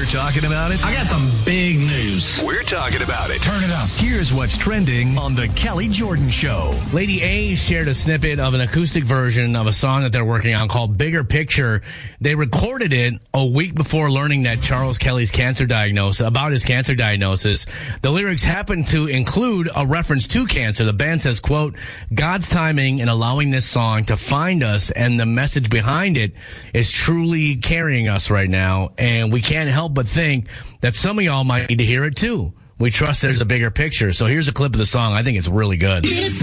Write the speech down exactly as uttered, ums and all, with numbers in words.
talking about it? I got some big news. We're talking about it. Turn it up. Here's what's trending on The Kelly Jordan Show. Lady A shared a snippet of an acoustic version of a song that they're working on called Bigger Picture. They recorded it a week before learning that Charles Kelly's cancer diagnosis, about his cancer diagnosis. The lyrics happen to include a reference to cancer. The band says, quote, God's timing in allowing this song to find us and the message behind it is truly carrying us right now. And we can't help but think that some of y'all might need to hear it too. We trust there's a bigger picture. So here's a clip of the song. I think it's really good.